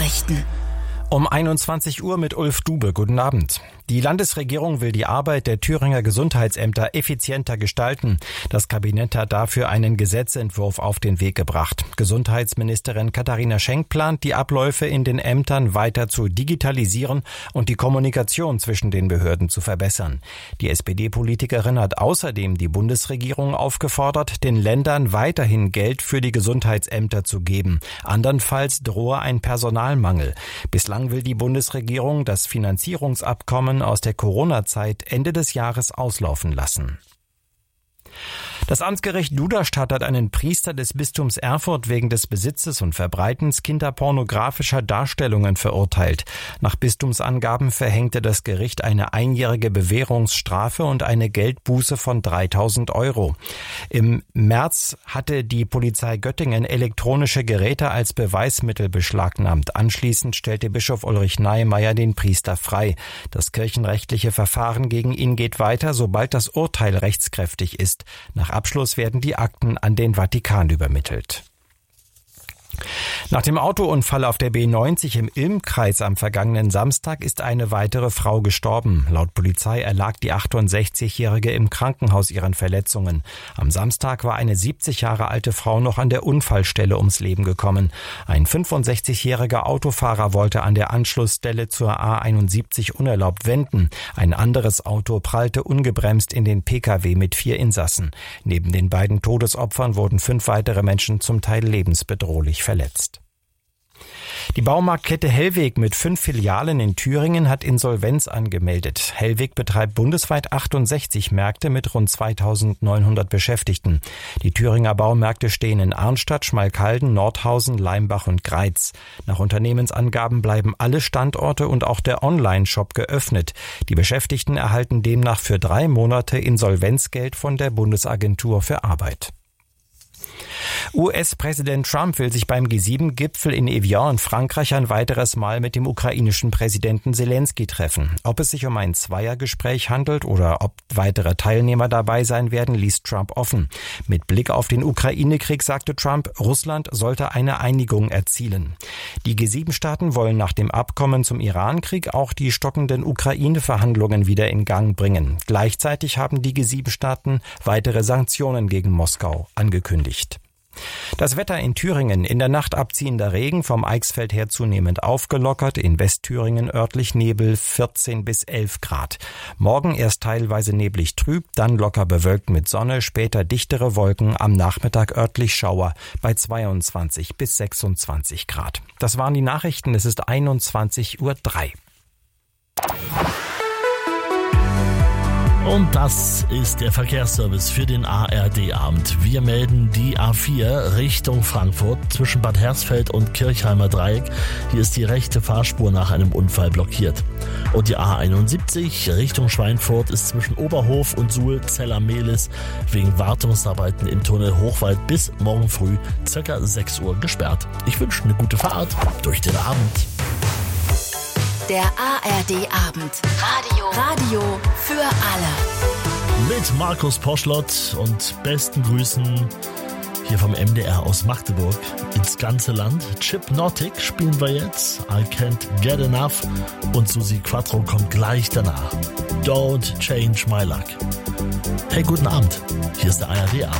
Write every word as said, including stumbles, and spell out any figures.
Nachrichten. Um einundzwanzig Uhr mit Ulf Dube. Guten Abend. Die Landesregierung will die Arbeit der Thüringer Gesundheitsämter effizienter gestalten. Das Kabinett hat dafür einen Gesetzentwurf auf den Weg gebracht. Gesundheitsministerin Katharina Schenk plant, die Abläufe in den Ämtern weiter zu digitalisieren und die Kommunikation zwischen den Behörden zu verbessern. Die S P D-Politikerin hat außerdem die Bundesregierung aufgefordert, den Ländern weiterhin Geld für die Gesundheitsämter zu geben. Andernfalls drohe ein Personalmangel. Bislang will die Bundesregierung das Finanzierungsabkommen aus der Corona-Zeit Ende des Jahres auslaufen lassen. Das Amtsgericht Duderstadt hat einen Priester des Bistums Erfurt wegen des Besitzes und Verbreitens kinderpornografischer Darstellungen verurteilt. Nach Bistumsangaben verhängte das Gericht eine einjährige Bewährungsstrafe und eine Geldbuße von dreitausend Euro. Im März hatte die Polizei Göttingen elektronische Geräte als Beweismittel beschlagnahmt. Anschließend stellte Bischof Ulrich Neimeyer den Priester frei. Das kirchenrechtliche Verfahren gegen ihn geht weiter, sobald das Urteil rechtskräftig ist. Nach Abschluss werden die Akten an den Vatikan übermittelt. Nach dem Autounfall auf der B neunzig im Ilm-Kreis am vergangenen Samstag ist eine weitere Frau gestorben. Laut Polizei erlag die achtundsechzigjährige im Krankenhaus ihren Verletzungen. Am Samstag war eine siebzig Jahre alte Frau noch an der Unfallstelle ums Leben gekommen. Ein fünfundsechzigjähriger Autofahrer wollte an der Anschlussstelle zur A einundsiebzig unerlaubt wenden. Ein anderes Auto prallte ungebremst in den P K W mit vier Insassen. Neben den beiden Todesopfern wurden fünf weitere Menschen zum Teil lebensbedrohlich verletzt. Die Baumarktkette Hellweg mit fünf Filialen in Thüringen hat Insolvenz angemeldet. Hellweg betreibt bundesweit achtundsechzig Märkte mit rund zweitausendneunhundert Beschäftigten. Die Thüringer Baumärkte stehen in Arnstadt, Schmalkalden, Nordhausen, Leimbach und Greiz. Nach Unternehmensangaben bleiben alle Standorte und auch der Online-Shop geöffnet. Die Beschäftigten erhalten demnach für drei Monate Insolvenzgeld von der Bundesagentur für Arbeit. U S-Präsident Trump will sich beim G sieben Gipfel in Evian in Frankreich ein weiteres Mal mit dem ukrainischen Präsidenten Zelensky treffen. Ob es sich um ein Zweiergespräch handelt oder ob weitere Teilnehmer dabei sein werden, ließ Trump offen. Mit Blick auf den Ukraine-Krieg sagte Trump, Russland sollte eine Einigung erzielen. Die G sieben Staaten wollen nach dem Abkommen zum Iran-Krieg auch die stockenden Ukraine-Verhandlungen wieder in Gang bringen. Gleichzeitig haben die G sieben Staaten weitere Sanktionen gegen Moskau angekündigt. Das Wetter in Thüringen: in der Nacht abziehender Regen, vom Eichsfeld her zunehmend aufgelockert, in Westthüringen örtlich Nebel, vierzehn bis elf Grad. Morgen erst teilweise neblig trüb, dann locker bewölkt mit Sonne, später dichtere Wolken, am Nachmittag örtlich Schauer bei zweiundzwanzig bis sechsundzwanzig Grad. Das waren die Nachrichten, es ist einundzwanzig Uhr drei. Und das ist der Verkehrsservice für den A R D-Abend. Wir melden die A vier Richtung Frankfurt zwischen Bad Hersfeld und Kirchheimer Dreieck. Hier ist die rechte Fahrspur nach einem Unfall blockiert. Und die A einundsiebzig Richtung Schweinfurt ist zwischen Oberhof und Suhl-Zeller-Mehlis wegen Wartungsarbeiten im Tunnel Hochwald bis morgen früh ca. sechs Uhr gesperrt. Ich wünsche eine gute Fahrt durch den Abend. Der A R D-Abend. Radio. Radio für alle. Mit Markus Poschlott und besten Grüßen hier vom M D R aus Magdeburg ins ganze Land. Chipnotic spielen wir jetzt. I Can't Get Enough. Und Susi Quattro kommt gleich danach. Don't Change My Luck. Hey, guten Abend. Hier ist der A R D-Abend.